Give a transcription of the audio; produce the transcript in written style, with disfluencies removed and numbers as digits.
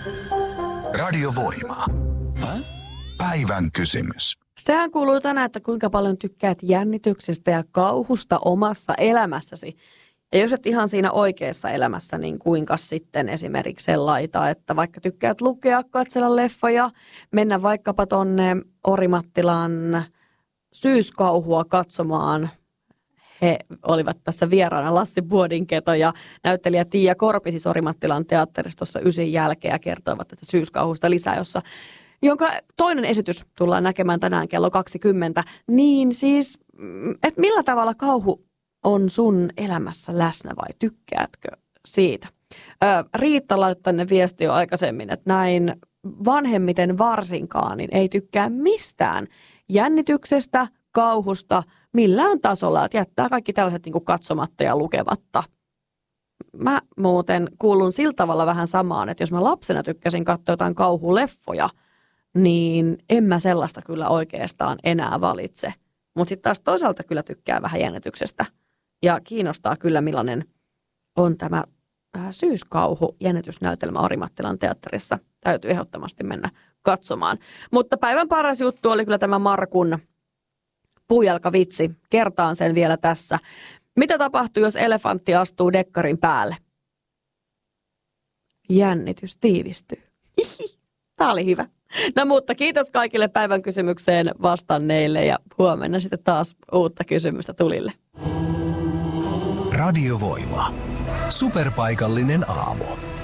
Radiovoima. Päivän kysymys. Sehän kuuluu tänään, että kuinka paljon tykkäät jännityksestä ja kauhusta omassa elämässäsi. Ja jos et ihan siinä oikeassa elämässä, niin kuinka sitten esimerkiksi sellaita, että vaikka tykkäät lukea, katsella leffoja, mennä vaikkapa tonne Orimattilan syyskauhua katsomaan. He olivat tässä vieraana Lassi Buodinketo ja näyttelijä Tiia Korpi siis Orimattilan teatterissa tuossa 9 jälkeen ja kertoivat tästä syyskauhusta lisää, jonka toinen esitys tullaan näkemään tänään kello 20. Niin siis, että millä tavalla kauhu on sun elämässä läsnä vai tykkäätkö siitä? Riitta laittoi tänne viesti jo aikaisemmin, että näin vanhemmiten varsinkaan niin ei tykkää mistään jännityksestä, kauhusta, millään tasolla, että jättää kaikki tällaiset niin kuin katsomatta ja lukematta. Mä muuten kuulun sillä tavalla vähän samaan, että jos mä lapsena tykkäsin katsoa jotain kauhuleffoja, niin en mä sellaista kyllä oikeastaan enää valitse. Mutta sitten taas toisaalta kyllä tykkää vähän jännityksestä. Ja kiinnostaa kyllä, millainen on tämä syyskauhu jännitysnäytelmä Orimattilan teatterissa. Täytyy ehdottomasti mennä katsomaan. Mutta päivän paras juttu oli kyllä tämä Markun puujalkavitsi. Kertaan sen vielä tässä. Mitä tapahtuu, jos elefantti astuu dekkarin päälle? Jännitys tiivistyy. Tämä oli hyvä. No mutta kiitos kaikille päivän kysymykseen vastanneille ja huomenna sitten taas uutta kysymystä tulille. Radiovoima. Superpaikallinen aamu.